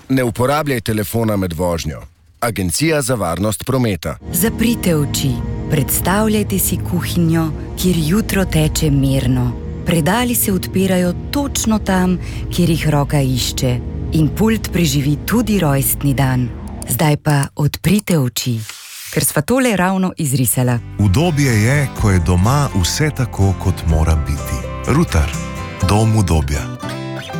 Ne uporabljaj telefona med vožnjo. Agencija za varnost prometa. Zaprite oči. Predstavljajte si kuhinjo, kjer jutro teče mirno. Predali se odpirajo točno tam, kjer jih roka išče. In pult preživi tudi rojstni dan. Zdaj pa odprite oči, ker sva tole ravno izrisala. Udobje je, ko je doma vse tako, kot mora biti. Rutar. Dom udobja.